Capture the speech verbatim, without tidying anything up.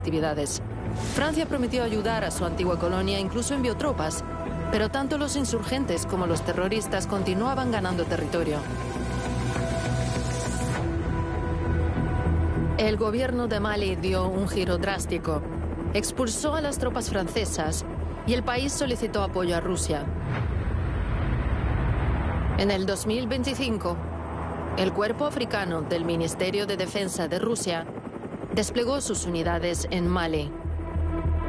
actividades. Francia prometió ayudar a su antigua colonia, incluso envió tropas, pero tanto los insurgentes como los terroristas continuaban ganando territorio. El gobierno de Mali dio un giro drástico. Expulsó a las tropas francesas y el país solicitó apoyo a Rusia. En el dos mil veinticinco, el cuerpo africano del Ministerio de Defensa de Rusia desplegó sus unidades en Mali.